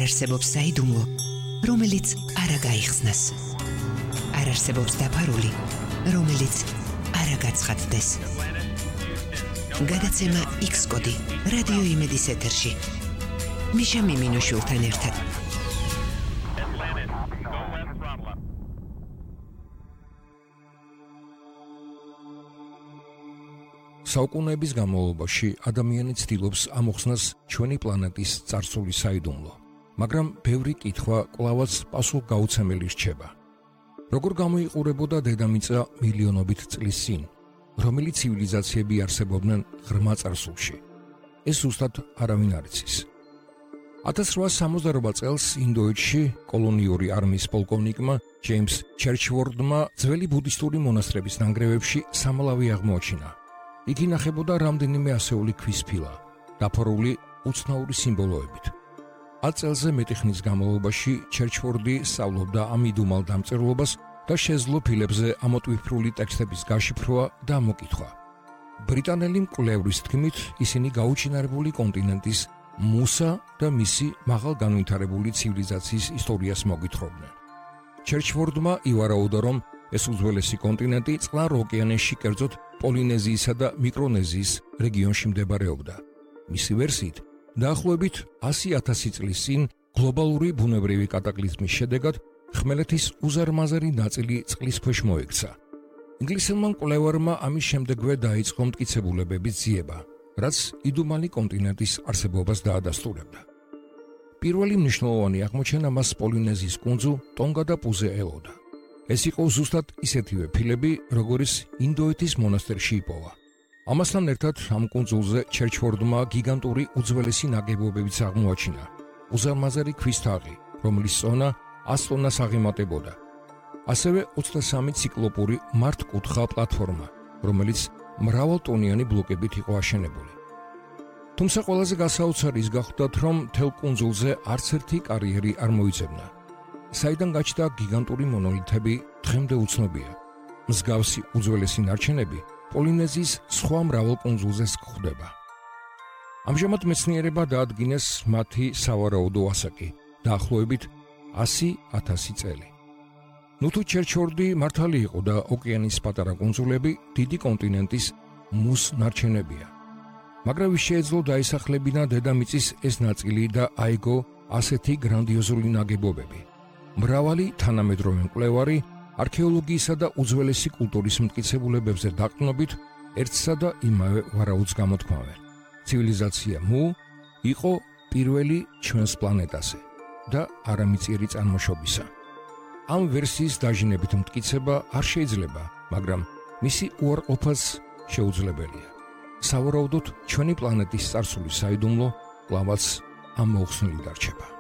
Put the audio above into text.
არსებობს საიდუმლო, რომელიც არ გაიხსნას. არ არსებობს დაფარული, რომელიც არ გაცხადდეს. გადაცემა X-კოდი რადიო იმედის ეთერში. მიშა მიმინოშვილთან ერთად. საუკუნეების განმავლობაში ადამიანი ცდილობს ამოხსნას ჩვენი პლანეტის წარსული საიდუმლო, მაგრამ ბევრი კითხვა კვლავაც პასუხგაუცემელი რჩება. როგორ გამოიყურებოდა დედამიწა მილიონობით წლის წინ, რომელი ცივილიზაციები არსებობდნენ ღრმა წარსულში? ეს ზუსტად არავინ არ იცის. 1868 წელს ინდოეთში კოლონიური არმიის პოლკოვნიკმა ჯეიმს ჩერჩვორდმა ძველი ბუდისტური მონასტრების ნანგრევებში სამალავი აღმოაჩინა. იქ ინახებოდა რამდენიმე ასეული ქვის ფილა, დაფარული უცნაური სიმბოლოებით. 10 წელზე მეტი ხნის განმავლობაში ჩერჩვორდი სწავლობდა ამ იდუმალ დამწერლობას და შეძლო ფილებზე ამოტვიფრული ტექსტების გაშიფრვა და ამოკითხვა. ბრიტანელი მკვლევრის თქმით, ისინი გაუჩინარებული კონტინენტის მუსა და მისი მაღალ განვითარებული ცივილიზაციის ისტორიას მოგვითხრობდნენ. ჩერჩვორდმა ივარაუდა, რომ ეს უძველესი კონტინენტი წყნარ ოკეანეში, კერძოდ პოლინეზიისა და მიკრონეზიის რეგიონში მდებარეობდა. მისი ვერსიით, დაახლოებით 100,000 წლის წინ გლობალური ბუნებრივი კატაკლიზმის შედეგად ხმელეთის უზარმაზარი ნაწილი წყლის ქვეშ მოექცა. ინგლისელმა მკვლევარმა ამის შემდეგვე დაიწყო მტკიცებულებების ძიება, რაც იდუმალი კონტინენტის არსებობას დაადასტურებდა. პირველი მნიშვნელოვანი აღმოჩენა მას პოლინეზიის კუნძულ ტონგა და პუზე ელოდა. ეს იყო ზუსტად ისეთივე ფილები, როგორიც ინდოეთის მონასტერში იპოვა. ამასთან ერთად ამ კუნძულზე ჩერჩვორდმა გიგანტური უძველესი ნაგებობებიც აღმოაჩინა. უზარმაზარი ქვის თაღი, რომლის წონა 100 ტონას აღემატებოდა. ასევე 23 ციკლოპური მართკუთხა პლატფორმა, რომელიც მრავალტონიანი ბლოკებით იყო აშენებული. თუმცა ყველაზე გასაოცარი ის გახლდათ, რომ მთელ კუნძულზე არც ერთი კარიერი არ მოიძებნა. საიდან გაჩნდა გიგანტური მონოლითები, დღემდე უცნობია. მსგავსი უძველესი ნარჩენები პოლინეზიის სხვა მრავალ კუნძულზეც გვხვდება. ამჟამად მეცნიერება დაადგინეს მათი სავარაუდო ასაკი, დაახლოებით 100,000 წელი. ნუ თუ ჩერჩვორდი მართალი იყო და ოკეანის პატარა კუნძულები დიდი კონტინენტის მუს ნარჩენებია. მაგრამ ვის შეეძლო დაისახლებინა დედამიწის ეს ნაწილი და აიგო ასეთი გრანდიოზული ნაგებობები. მრავალი თანამედროვე მკვლევარი არქეოლოგიისა და უძველესი კულტურის მტკიცებულებებზე დაყრდნობით ერთსა და იმავე ვარაუდს გამოთქვამენ. ცივილიზაცია მუ იყო პირველი ჩვენს პლანეტაზე და არამიწიერი წარმოშობისა. ამ ვერსიის დაჟინებით მტკიცება არ შეიძლება, მაგრამ მისი უარყოფაც შეუძლებელია. სავარაუდოდ ჩვენი პლანეტის წარსული საიდუმლო კვლავაც ამოუხსნილი დარჩება.